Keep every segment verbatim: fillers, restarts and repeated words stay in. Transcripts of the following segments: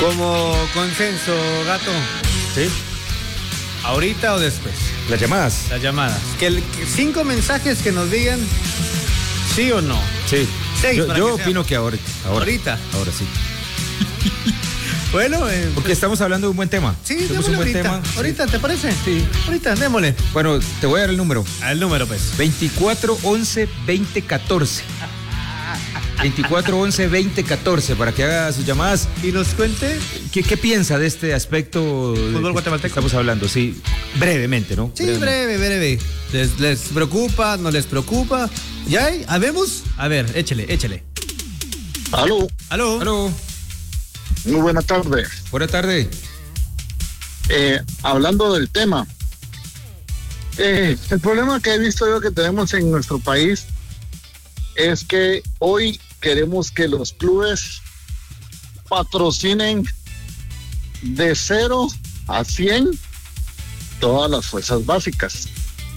Como consenso, Gato. ¿Sí? ¿Ahorita o después? Las llamadas. Las llamadas. Que, el, que cinco mensajes que nos digan sí o no. Sí. Seis, yo para yo que opino sea. que ahora, ahora. Ahorita. Ahora sí. Bueno, eh, Porque pues, estamos hablando de un buen tema. sí, Tenemos démosle un buen ahorita. tema. Ahorita, Sí. ¿te parece? Sí. Ahorita, démosle. Bueno, te voy a dar el número. Al número, pues. veinticuatro once veinte catorce. veinticuatro once veinte catorce para que haga sus llamadas. Y nos cuente. ¿Qué, qué piensa de este aspecto Fútbol que guatemalteco. estamos hablando? Sí, brevemente, ¿no? Sí, breve, breve. ¿Les, les preocupa? ¿No les preocupa? ¿Ya hay? ¿Habemos? A ver, échele, échele. Aló, ¿Aló? Aló, muy buena tarde. buena tarde. Eh, hablando del tema, eh, el problema que he visto yo que tenemos en nuestro país es que hoy queremos que los clubes patrocinen de cero a cien todas las fuerzas básicas.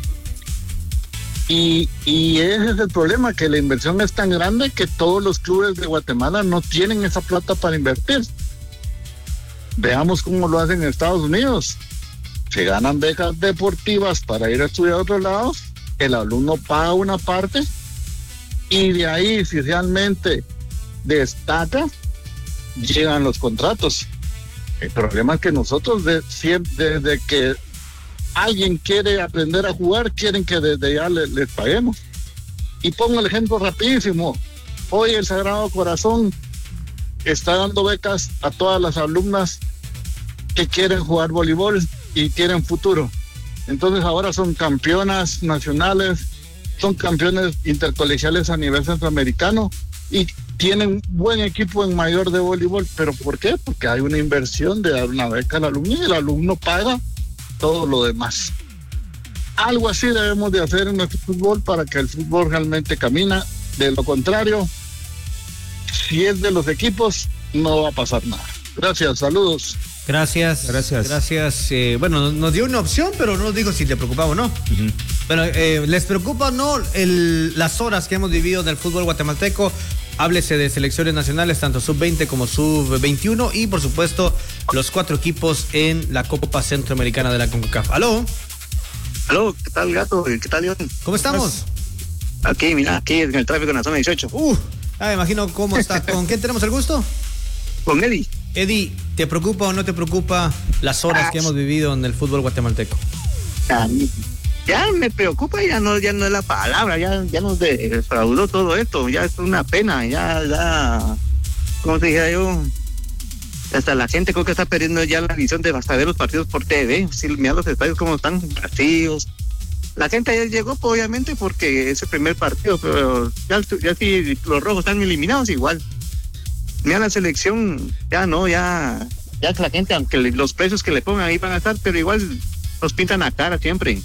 Y, y ese es el problema, que la inversión es tan grande que todos los clubes de Guatemala no tienen esa plata para invertir. Veamos cómo lo hacen en Estados Unidos. Se ganan becas deportivas para ir a estudiar a otros lados, el alumno paga una parte y de ahí, si realmente destaca, llegan los contratos. El problema es que nosotros, de, siempre, desde que alguien quiere aprender a jugar, quieren que desde ya les, les paguemos. Y pongo el ejemplo rapidísimo. Hoy el Sagrado Corazón está dando becas a todas las alumnas que quieren jugar voleibol y tienen futuro. Entonces ahora son campeonas nacionales, son campeones intercolegiales a nivel centroamericano y tienen buen equipo en mayor de voleibol. ¿Pero por qué? Porque hay una inversión de dar una beca al alumno y el alumno paga todo lo demás. Algo así debemos de hacer en nuestro fútbol para que el fútbol realmente camina. De lo contrario, si es de los equipos, no va a pasar nada. Gracias, saludos. Gracias. Gracias. Gracias. Eh, bueno, nos dio una opción, pero no nos dijo si le preocupaba o no. Uh-huh. Bueno, eh, ¿les preocupa o no el, las horas que hemos vivido en el fútbol guatemalteco? Háblese de selecciones nacionales, tanto sub veinte como sub veintiuno y, por supuesto, los cuatro equipos en la Copa Centroamericana de la CONCACAF. ¿Aló? Aló, ¿qué tal, Gato? ¿Qué tal, León? ¿Cómo estamos? Aquí, mira, aquí en el tráfico en la zona dieciocho. Uh, ah, me imagino cómo está. ¿Con quién tenemos el gusto? Con Eddie. Eddie, ¿te preocupa o no te preocupa las horas Ah, que hemos vivido en el fútbol guatemalteco? Ya, ya me preocupa, ya no, ya no es la palabra, ya, ya nos defraudó todo esto, ya es una pena, ya, ya, como te dije yo, hasta la gente creo que está perdiendo ya la visión de hasta ver los partidos por T V, si mira los estadios como están vacíos. La gente ya llegó, pues, obviamente, porque es el primer partido, pero ya, ya si los rojos están eliminados, igual. Mira la selección, ya no, ya, ya que la gente, aunque le, los precios que le pongan ahí van a estar, pero igual nos pintan la cara siempre.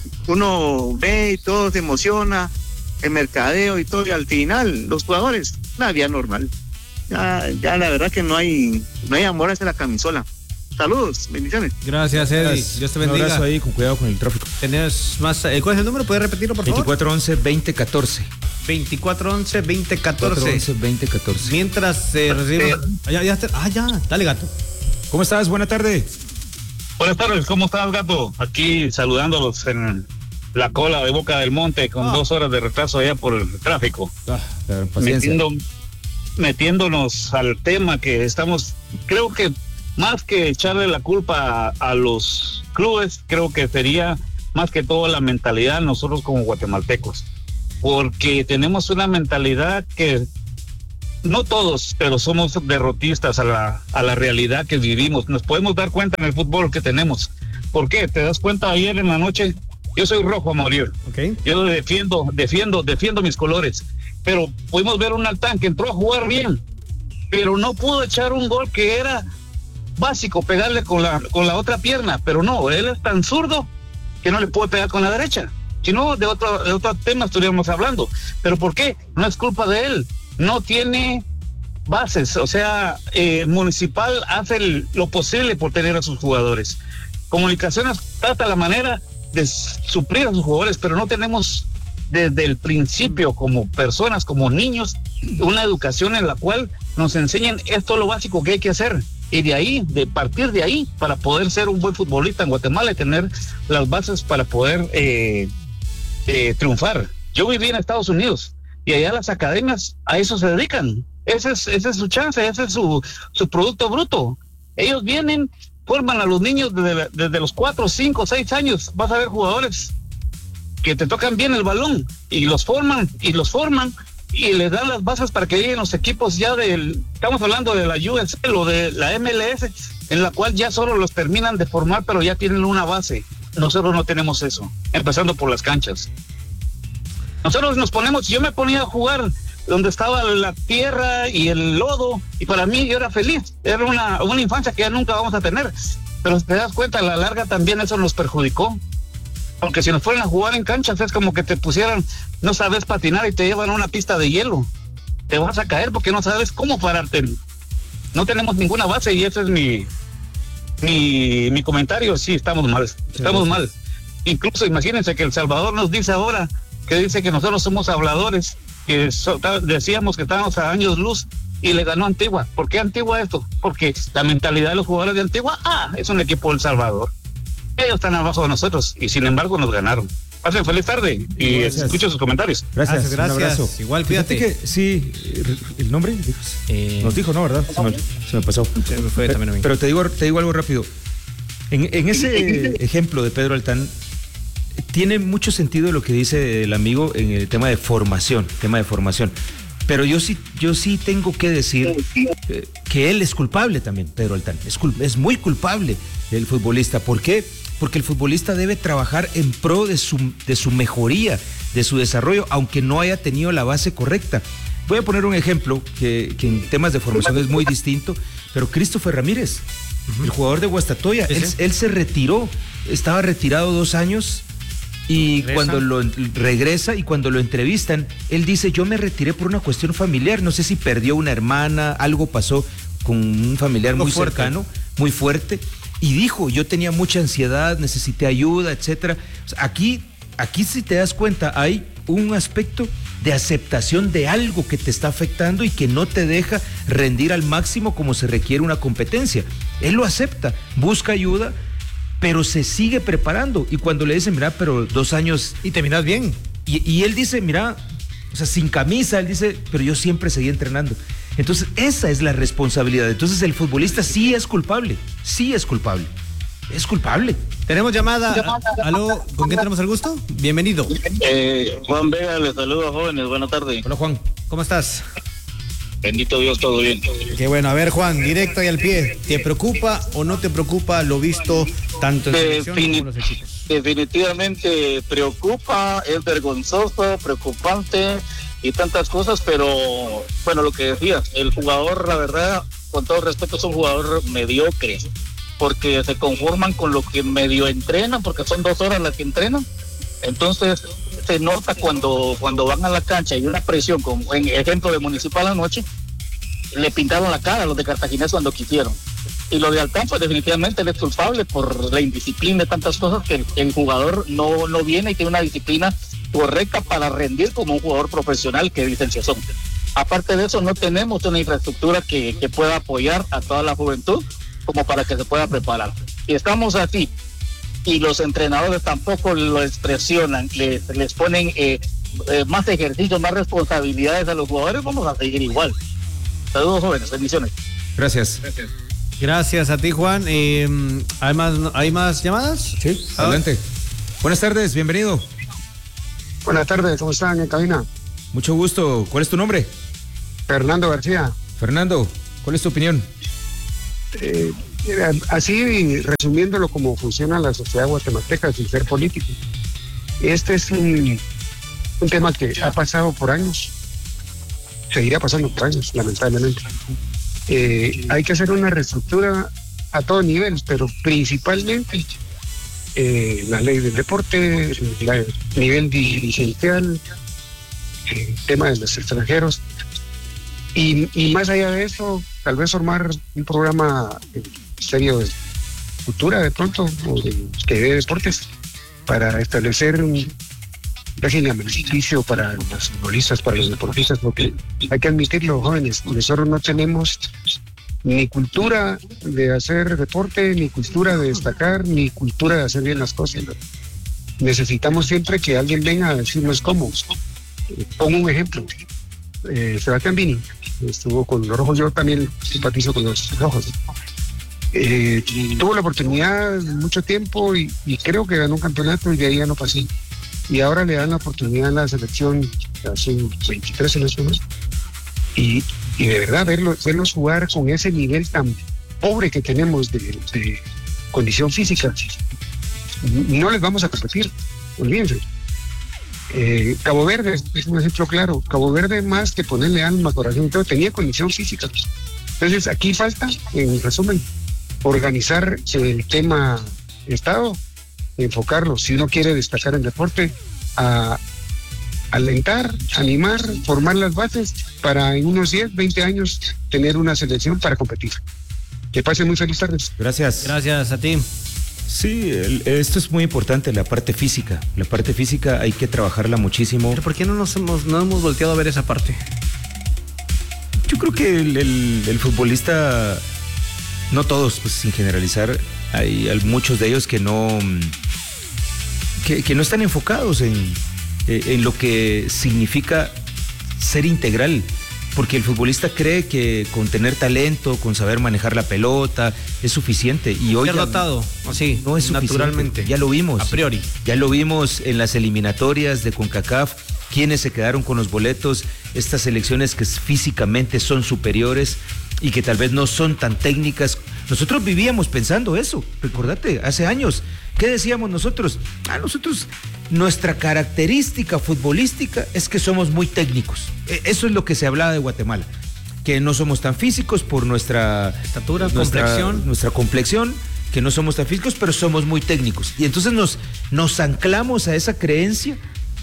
Uno ve y todo se emociona, el mercadeo y todo, y al final, los jugadores, la vida normal. Ya, ya la verdad que no hay, no hay amor hacia la camisola. Saludos, bendiciones. Gracias, Eddie. Gracias. Dios te Un bendiga. abrazo ahí, con cuidado con el tráfico. ¿Tenés más? Eh, ¿Cuál es el número? ¿Puedes repetirlo, por favor? veinticuatro once veinte catorce. veinticuatro once veinte veinticuatro catorce. once veinte catorce. Mientras eh, recibimos... Ah, ya, ya está. Ah, ya. Dale, Gato. ¿Cómo estás? Buena tarde. Buenas tardes, ¿cómo estás, Gato? Aquí saludándolos en la cola de Boca del Monte con Ah. dos horas de retraso allá por el tráfico. Ah, paciencia. Metiendo, metiéndonos al tema que estamos, creo que más que echarle la culpa a, a los clubes, creo que sería más que todo la mentalidad nosotros como guatemaltecos, porque tenemos una mentalidad que no todos, pero somos derrotistas a la, a la realidad que vivimos. Nos podemos dar cuenta en el fútbol que tenemos. ¿Por qué? ¿Te das cuenta ayer en la noche? Yo soy rojo a morir. Ok. Yo defiendo, defiendo, defiendo mis colores. Pero pudimos ver un Altán que entró a jugar bien, pero no pudo echar un gol que era básico, pegarle con la, con la otra pierna. Pero no, él es tan zurdo que no le puede pegar con la derecha. Si no, de otro, de otro tema estaríamos hablando. ¿Pero por qué? No es culpa de él. No tiene bases, o sea, eh, Municipal hace el, lo posible por tener a sus jugadores. Comunicaciones trata la manera de suplir a sus jugadores, pero no tenemos desde el principio como personas, como niños, una educación en la cual nos enseñen esto lo básico que hay que hacer. Y de ahí, de partir de ahí, para poder ser un buen futbolista en Guatemala y tener las bases para poder eh, eh, triunfar. Yo viví en Estados Unidos y allá las academias a eso se dedican. Ese es, ese es su chance, ese es su, su producto bruto. Ellos vienen, forman a los niños desde, desde los cuatro, cinco, seis años. Vas a ver jugadores que te tocan bien el balón y los forman y los forman y les dan las bases para que lleguen los equipos ya del, estamos hablando de la U S L o de la M L S, en la cual ya solo los terminan de formar, pero ya tienen una base. Nosotros no tenemos eso, empezando por las canchas. Nosotros nos ponemos, yo me ponía a jugar donde estaba la tierra y el lodo, y para mí yo era feliz, era una, una infancia que ya nunca vamos a tener, pero si te das cuenta, a la larga también eso nos perjudicó. Porque si nos fueran a jugar en canchas es como que te pusieran, no sabes patinar y te llevan a una pista de hielo. Te vas a caer porque no sabes cómo pararte. No tenemos ninguna base y ese es mi mi, mi comentario. Sí, estamos mal, estamos mal. Incluso imagínense que El Salvador nos dice ahora, que dice que nosotros somos habladores, que so, decíamos que estábamos a años luz y le ganó Antigua. ¿Por qué Antigua esto? Porque la mentalidad de los jugadores de Antigua, ah, es un equipo de El Salvador. Ellos están abajo de nosotros y sin embargo nos ganaron. Pasen feliz tarde y gracias. Escucho sus comentarios. Gracias, gracias. Un abrazo. Igual, fíjate. fíjate que, sí, el nombre eh, nos dijo, ¿no? ¿Verdad? Se me, se me pasó. Se me fue pero, también a mí. pero te digo, te digo algo rápido. En, en ese ejemplo de Pedro Altán, tiene mucho sentido lo que dice el amigo en el tema de formación, tema de formación. Pero yo sí, yo sí tengo que decir eh, que él es culpable también, Pedro Altán. Es, cul- es muy culpable el futbolista. ¿Por qué? Porque el futbolista debe trabajar en pro de su, de su mejoría, de su desarrollo, aunque no haya tenido la base correcta. Voy a poner un ejemplo que, que en temas de formación es muy distinto, pero Christopher Ramírez, uh-huh. el jugador de Guastatoya, ¿sí? él, él se retiró, estaba retirado dos años y ¿Regresa? cuando lo regresa y cuando lo entrevistan, él dice, yo me retiré por una cuestión familiar, no sé si perdió una hermana, algo pasó con un familiar muy fuerte. cercano, muy fuerte. Y dijo, yo tenía mucha ansiedad, necesité ayuda, etcétera. O sea, aquí, aquí si te das cuenta, hay un aspecto de aceptación de algo que te está afectando y que no te deja rendir al máximo como se requiere una competencia. Él lo acepta, busca ayuda, pero se sigue preparando. Y cuando le dicen, mira, pero dos años... Y terminas bien. Y, y él dice, mira, o sea, sin camisa, él dice, pero yo siempre seguí entrenando. Entonces, esa es la responsabilidad. Entonces, el futbolista sí es culpable, sí es culpable, es culpable. Tenemos llamada. Aló, ¿con quién tenemos el gusto? Bienvenido. Eh, Juan Vega, les saludo, jóvenes, buenas tardes. Hola, Juan, ¿cómo estás? Bendito Dios, todo bien. Qué bueno, a ver, Juan, directo y al pie. ¿Te preocupa o no te preocupa lo visto tanto en selección como en los equipos? Definitivamente preocupa, es vergonzoso, preocupante y tantas cosas, pero bueno, lo que decías, el jugador, la verdad, con todo respeto, es un jugador mediocre, porque se conforman con lo que medio entrenan, porque son dos horas las que entrenan. Entonces se nota cuando cuando van a la cancha y una presión, como en ejemplo de Municipal anoche, le pintaron la cara a los de Cartaginés cuando quisieron. Y lo de Altán, pues definitivamente él es culpable por la indisciplina de tantas cosas, que el, el jugador no, no viene y tiene una disciplina correcta para rendir como un jugador profesional que dicen que son. Aparte de eso, no tenemos una infraestructura que, que pueda apoyar a toda la juventud como para que se pueda preparar. Y estamos así, y los entrenadores tampoco lo expresionan, les, les ponen eh, eh, más ejercicios, más responsabilidades a los jugadores, vamos a seguir igual. Saludos, jóvenes, bendiciones. Gracias. Gracias. Gracias a ti, Juan. Eh, ¿hay, más, ¿Hay más llamadas? Sí, adelante. Buenas tardes, bienvenido. Buenas tardes, ¿cómo están en cabina? Mucho gusto. ¿Cuál es tu nombre? Fernando García. Fernando, ¿cuál es tu opinión? Eh, así, resumiéndolo, cómo funciona la sociedad guatemalteca sin ser político. Este es un, un tema que ha pasado por años, seguirá pasando por años, lamentablemente. Eh, hay que hacer una reestructura a todo nivel, pero principalmente eh, la ley del deporte, el nivel dirigencial, el tema de los extranjeros, y, y más allá de eso, tal vez formar un programa en serio de cultura de pronto, o de, de deportes, para establecer un, régimen beneficio para los futbolistas, para los deportistas, porque hay que admitirlo, jóvenes, nosotros no tenemos ni cultura de hacer deporte, ni cultura de destacar, ni cultura de hacer bien las cosas. Necesitamos siempre que alguien venga a decirnos cómo. Pongo un ejemplo. Eh, Sebastián Vini estuvo con los rojos, yo también simpatizo con los rojos. Eh, tuvo la oportunidad mucho tiempo y, y creo que ganó un campeonato y de ahí ya no pasó. Y ahora le dan la oportunidad a la selección hace veintitrés en este mes. Y, y de verdad verlos, verlos jugar con ese nivel tan pobre que tenemos de, de condición física, no les vamos a competir, olvídense. Eh, Cabo Verde es un ejemplo claro. Cabo Verde, más que ponerle alma, corazón y todo, tenía condición física. Entonces aquí falta, en resumen, organizar el tema Estado, enfocarlo, si uno quiere destacar en deporte, a alentar, animar, formar las bases para en unos diez, veinte años tener una selección para competir. Que pasen muy feliz tardes. Gracias. Gracias a ti. Sí, el, esto es muy importante, la parte física. La parte física hay que trabajarla muchísimo. ¿Pero por qué no nos hemos, no hemos volteado a ver esa parte? Yo creo que el, el, el futbolista, no todos, pues sin generalizar, hay, hay muchos de ellos que no, que, que no están enfocados en, en lo que significa ser integral. Porque el futbolista cree que con tener talento, con saber manejar la pelota, es suficiente. Y hoy ser ya dotado, así, no es suficiente. Naturalmente. Ya lo vimos. A priori. Ya lo vimos en las eliminatorias de CONCACAF, quienes se quedaron con los boletos, estas selecciones que físicamente son superiores y que tal vez no son tan técnicas. Nosotros vivíamos pensando eso, recordate, hace años. ¿Qué decíamos nosotros? Ah, nosotros, nuestra característica futbolística es que somos muy técnicos. Eso es lo que se hablaba de Guatemala, que no somos tan físicos por nuestra estatura, nuestra, complexión. Nuestra complexión, que no somos tan físicos, pero somos muy técnicos. Y entonces nos, nos anclamos a esa creencia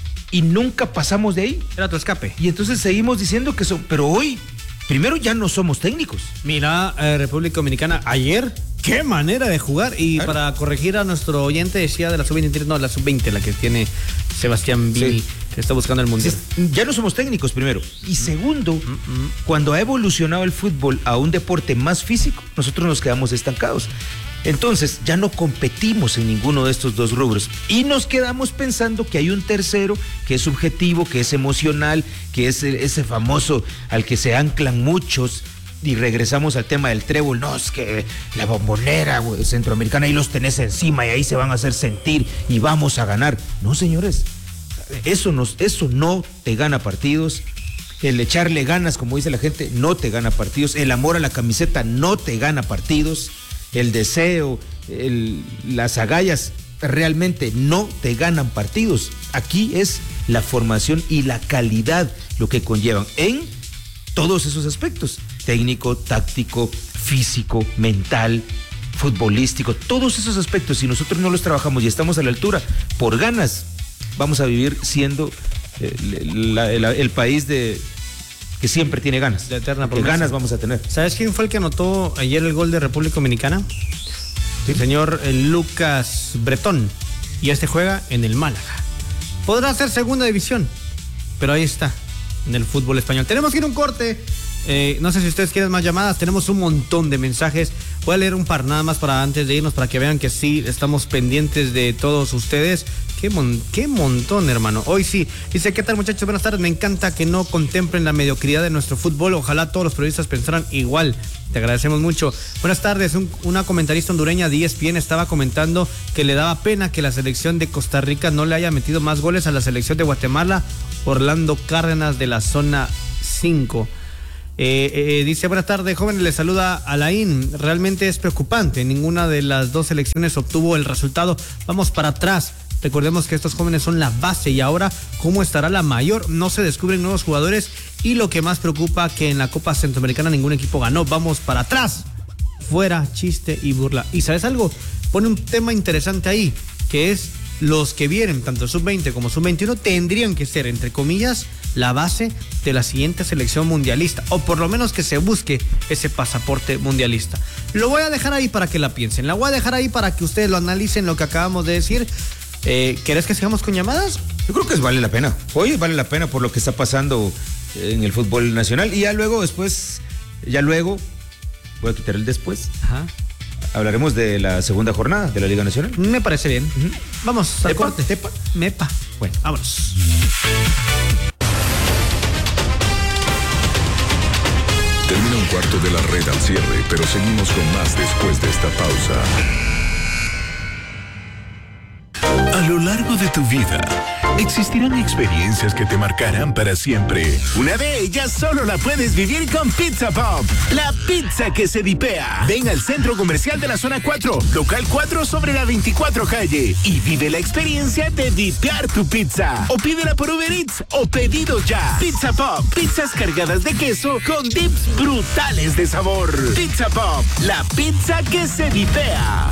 y nunca pasamos de ahí. Era tu escape. Y entonces seguimos diciendo que son, pero hoy, primero ya no somos técnicos. Mira, eh, República Dominicana, ayer, qué manera de jugar. Y claro, para corregir a nuestro oyente, decía de la sub veintitrés, no, la sub veinte, la que tiene Sebastián Vini, sí, que está buscando el mundial. Sí, ya no somos técnicos, primero. Y segundo, mm-hmm, cuando ha evolucionado el fútbol a un deporte más físico, nosotros nos quedamos estancados. Entonces, ya no competimos en ninguno de estos dos rubros y nos quedamos pensando que hay un tercero que es subjetivo, que es emocional, que es ese famoso al que se anclan muchos. Y regresamos al tema del trébol. No, es que la Bombonera, güey, centroamericana, ahí los tenés encima y ahí se van a hacer sentir y vamos a ganar. No, señores, eso, nos, eso no te gana partidos. El echarle ganas, como dice la gente, no te gana partidos. El amor a la camiseta no te gana partidos. El deseo, el, las agallas realmente no te ganan partidos. Aquí es la formación y la calidad lo que conllevan en todos esos aspectos: técnico, táctico, físico, mental, futbolístico, todos esos aspectos. Si nosotros no los trabajamos y estamos a la altura, por ganas, vamos a vivir siendo eh, la, la, el país de que siempre tiene ganas. De eterna promesa. Que ganas vamos a tener. ¿Sabes quién fue el que anotó ayer el gol de República Dominicana? Sí. El señor Lucas Bretón. Y este juega en el Málaga. Podrá ser segunda división, pero ahí está, en el fútbol español. Tenemos que ir a un corte. Eh, no sé si ustedes quieren más llamadas. Tenemos un montón de mensajes. Voy a leer un par nada más para antes de irnos, para que vean que sí estamos pendientes de todos ustedes. Qué, mon, qué montón, hermano. Hoy sí. Dice, ¿qué tal, muchachos? Buenas tardes. Me encanta que no contemplen la mediocridad de nuestro fútbol. Ojalá todos los periodistas pensaran igual. Te agradecemos mucho. Buenas tardes. Un, una comentarista hondureña de E S P N estaba comentando que le daba pena que la selección de Costa Rica no le haya metido más goles a la selección de Guatemala. Orlando Cárdenas, de la zona cinco. Eh, eh, dice, buenas tardes, jóvenes, les saluda Alain. Realmente es preocupante, ninguna de las dos selecciones obtuvo el resultado. Vamos para atrás. Recordemos que estos jóvenes son la base y ahora, ¿cómo estará la mayor? No se descubren nuevos jugadores y lo que más preocupa, que en la Copa Centroamericana ningún equipo ganó. Vamos para atrás. Fuera chiste y burla. Y ¿sabes algo? Pone un tema interesante ahí, que es los que vienen, tanto sub veinte como sub veintiuno, tendrían que ser, entre comillas, la base de la siguiente selección mundialista, o por lo menos que se busque ese pasaporte mundialista. Lo voy a dejar ahí para que la piensen, la voy a dejar ahí para que ustedes lo analicen, lo que acabamos de decir. Eh, ¿Querés que sigamos con llamadas Yo creo que vale la pena. Hoy vale la pena por lo que está pasando en el fútbol nacional. Y ya luego, después, ya luego, voy a quitar el después. Ajá. Hablaremos de la segunda jornada de la Liga Nacional. Me parece bien. Uh-huh. Vamos al Tepa, corte. tepa. Mepa. Bueno, vámonos. Termina un cuarto de la red al cierre, pero seguimos con más después de esta pausa. A lo largo de tu vida, existirán experiencias que te marcarán para siempre. Una de ellas solo la puedes vivir con Pizza Pop, la pizza que se dipea. Ven al Centro Comercial de la Zona cuatro, local cuatro sobre la veinticuatro calle, y vive la experiencia de dipear tu pizza. O pídela por Uber Eats o pedido ya. Pizza Pop, pizzas cargadas de queso con dips brutales de sabor. Pizza Pop, la pizza que se dipea.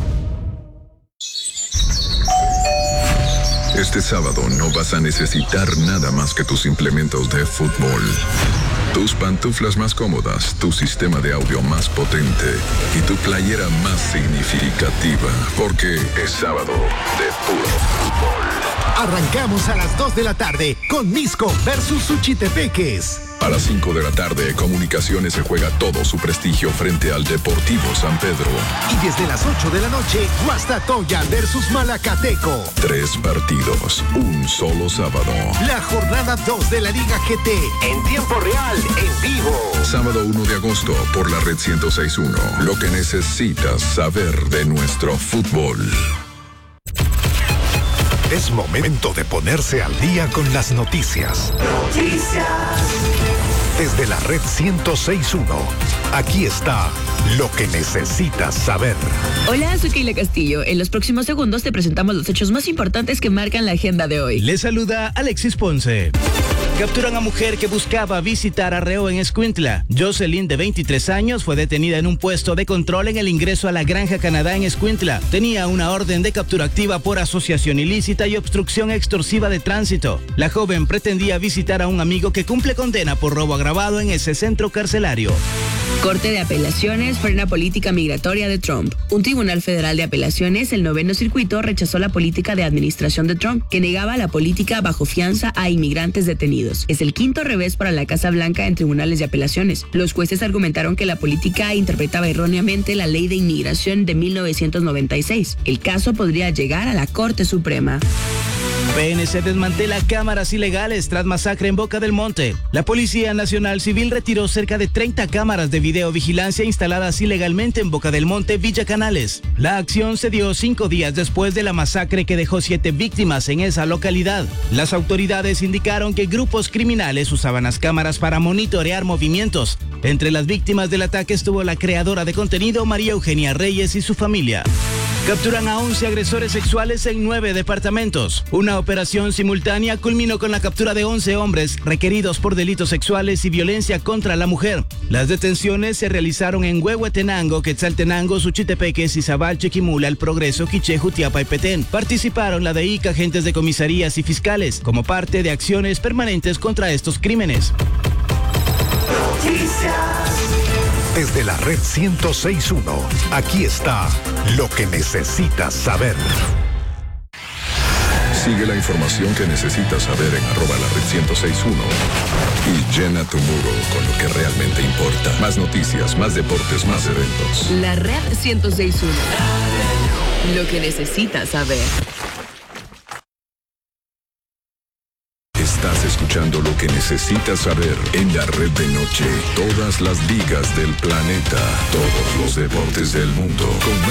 Este sábado no vas a necesitar nada más que tus implementos de fútbol. Tus pantuflas más cómodas, tu sistema de audio más potente y tu playera más significativa, porque es sábado de puro fútbol. Arrancamos a las dos de la tarde con Misco versus Suchitepeques. A las cinco de la tarde, Comunicaciones se juega todo su prestigio frente al Deportivo San Pedro. Y desde las ocho de la noche, Guastatoya versus Malacateco. Tres partidos, un solo sábado. La jornada dos de la Liga G T, en tiempo real, en vivo. Sábado uno de agosto, por la red ciento seis punto uno. Lo que necesitas saber de nuestro fútbol. Es momento de ponerse al día con las noticias. Noticias. Desde la red ciento seis punto uno, aquí está lo que necesitas saber. Hola, soy Keila Castillo. En los próximos segundos te presentamos los hechos más importantes que marcan la agenda de hoy. Les saluda Alexis Ponce. Capturan a mujer que buscaba visitar a reo en Escuintla. Jocelyn, de veintitrés años, fue detenida en un puesto de control en el ingreso a la Granja Canadá en Escuintla. Tenía una orden de captura activa por asociación ilícita y obstrucción extorsiva de tránsito. La joven pretendía visitar a un amigo que cumple condena por robo agravado en ese centro carcelario. Corte de Apelaciones frena política migratoria de Trump. Un tribunal federal de apelaciones, el noveno circuito, rechazó la política de administración de Trump, que negaba la política bajo fianza a inmigrantes detenidos. Es el quinto revés para la Casa Blanca en tribunales de apelaciones. Los jueces argumentaron que la política interpretaba erróneamente la ley de inmigración de mil novecientos noventa y seis. El caso podría llegar a la Corte Suprema. P N C desmantela cámaras ilegales tras masacre en Boca del Monte. La Policía Nacional Civil retiró cerca de treinta cámaras de videovigilancia instaladas ilegalmente en Boca del Monte, Villa Canales. La acción se dio cinco días después de la masacre que dejó siete víctimas en esa localidad. Las autoridades indicaron que grupos criminales usaban las cámaras para monitorear movimientos. Entre las víctimas del ataque estuvo la creadora de contenido María Eugenia Reyes y su familia. Capturan a once agresores sexuales en nueve departamentos. Una operación simultánea culminó con la captura de once hombres requeridos por delitos sexuales y violencia contra la mujer. Las detenciones se realizaron en Huehuetenango, Quetzaltenango, Suchitepeques, Izabal, Chiquimula, El Progreso, Quiché, Jutiapa y Petén. Participaron la D I C, agentes de comisarías y fiscales, como parte de acciones permanentes contra estos crímenes. Desde la red ciento seis punto uno, aquí está lo que necesitas saber. Sigue la información que necesitas saber en arroba la red ciento seis punto uno y llena tu muro con lo que realmente importa. Más noticias, más deportes, más eventos. La red ciento seis punto uno, lo que necesitas saber. Estás escuchando lo que necesitas saber en la red de noche. Todas las ligas del planeta, todos los deportes del mundo. Con